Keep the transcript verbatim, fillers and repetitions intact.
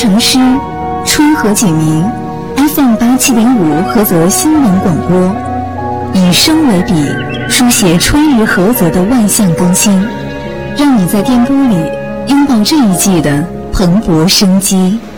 城诗，春和景明 F M 八七点五菏泽新闻广播，以声为笔，书写春日菏泽的万象更新，让你在电波里拥抱这一季的蓬勃生机。